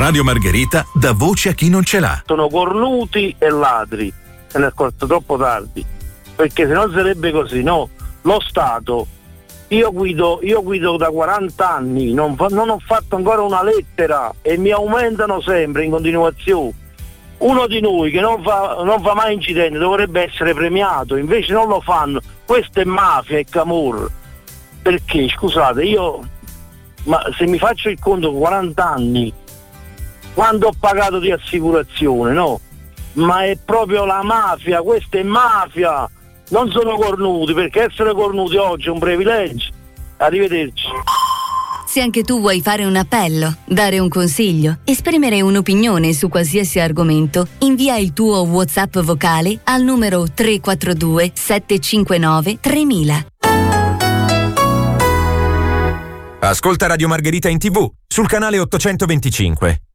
Radio Margherita dà voce a chi non ce l'ha. Sono cornuti e ladri, se ne è accorto troppo tardi, perché se no sarebbe così, no? Lo Stato, io guido da 40 anni, non ho fatto ancora una lettera e mi aumentano sempre in continuazione. Uno di noi che non fa mai incidenti dovrebbe essere premiato, invece non lo fanno. Questa è mafia e camorra. Perché, scusate, ma se mi faccio il conto con 40 anni, quando ho pagato di assicurazione, no? Ma è proprio la mafia, questa è mafia, non sono cornuti, perché essere cornuti oggi è un privilegio. Arrivederci. Se anche tu vuoi fare un appello, dare un consiglio, esprimere un'opinione su qualsiasi argomento, invia il tuo WhatsApp vocale al numero 342 759 3000. Ascolta Radio Margherita in TV sul canale 825.